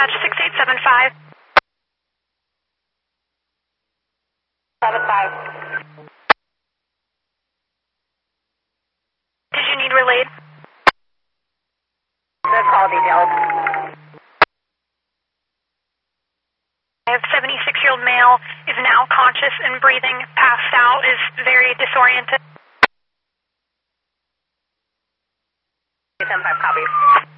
6875. 75. Did you need relayed? The call details. I have 76-year-old male, is now conscious and breathing, passed out, is very disoriented. 75 copies.